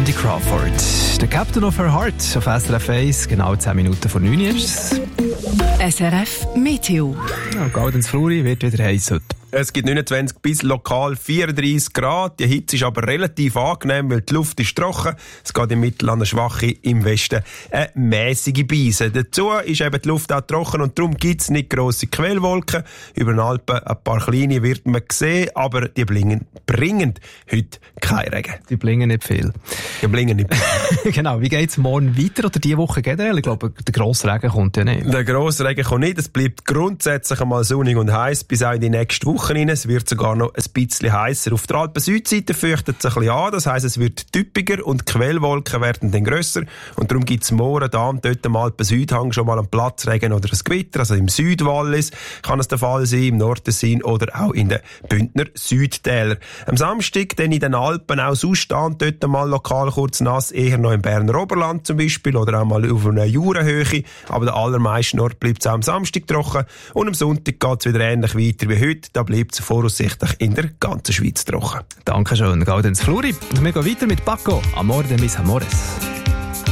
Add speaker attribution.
Speaker 1: Cindy Crawford. Der Captain of Her Heart auf SRF 1, genau 10 Minuten vor 9 ist es.
Speaker 2: SRF Meteo.
Speaker 1: Ja, Gaudenz Fluri wird wieder heiß heute.
Speaker 3: Es gibt 29 bis lokal 34 Grad. Die Hitze ist aber relativ angenehm, weil die Luft ist trocken. Es geht im Mittel an eine schwache, im Westen eine mäßige Beise. Dazu ist eben die Luft auch trocken und darum gibt es nicht grosse Quellwolken. Über den Alpen ein paar kleine wird man sehen, aber die bringen heute keinen Regen.
Speaker 1: Die blingen nicht viel.
Speaker 3: Die blingen nicht viel.
Speaker 1: Genau, wie geht es morgen weiter oder diese Woche generell? Ich glaube, der grosse Regen kommt ja nicht.
Speaker 3: Der grosse Regen kommt nicht. Es bleibt grundsätzlich einmal sonnig und heiß bis auch in die nächste Woche rein. Es wird sogar noch ein bisschen heißer. Auf der Alpen-Südseite fürchtet es ein bisschen an. Das heisst, es wird typiger und die Quellwolken werden dann grösser. Und darum gibt es morgen da und dort am Alpen-Südhang schon mal einen Platzregen oder ein Gewitter. Also im Südwallis kann es der Fall sein, im Nordtessin oder auch in den Bündner Südtälern. Am Samstag dann in den Alpen auch sonst da und dort mal lokal kurz nass, eher noch im Berner Oberland zum Beispiel oder auch mal auf einer Jurenhöhe. Aber der allermeisten Ort bleibt es auch am Samstag trocken. Und am Sonntag geht es wieder ähnlich weiter wie heute. Da bleibt es voraussichtlich in der ganzen Schweiz trocken.
Speaker 1: Dankeschön, Gaudenz Fluri. Und wir gehen weiter mit Paco. Amor de mis amores.